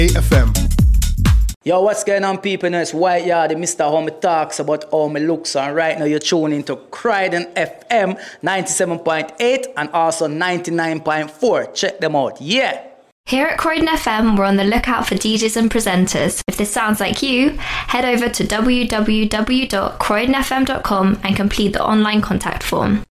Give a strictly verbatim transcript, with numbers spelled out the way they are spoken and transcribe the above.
F M. Yo, what's going on, people? You know, it's White Yard, Mister How me talks about how me looks. And right now you're tuning into Croydon F M ninety-seven point eight and also ninety-nine point four. Check them out. Yeah. Here at Croydon F M, we're on the lookout for D Js and presenters. If this sounds like you, head over to w w w dot croydon f m dot com and complete the online contact form.